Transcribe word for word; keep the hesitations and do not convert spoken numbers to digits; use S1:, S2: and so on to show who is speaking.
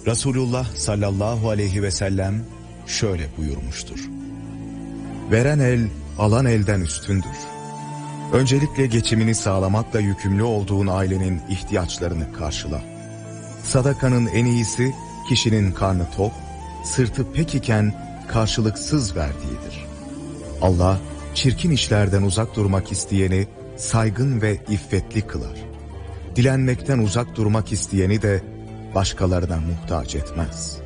S1: Resulullah sallallahu aleyhi ve sellem şöyle buyurmuştur: Veren el, alan elden üstündür. Öncelikle geçimini sağlamakla yükümlü olduğun ailenin ihtiyaçlarını karşıla. Sadakanın en iyisi, kişinin karnı tok, sırtı pek iken karşılıksız verdiğidir. Allah, çirkin işlerden uzak durmak isteyeni saygın ve iffetli kılar. Dilenmekten uzak durmak isteyeni de başkalarına muhtaç etmez.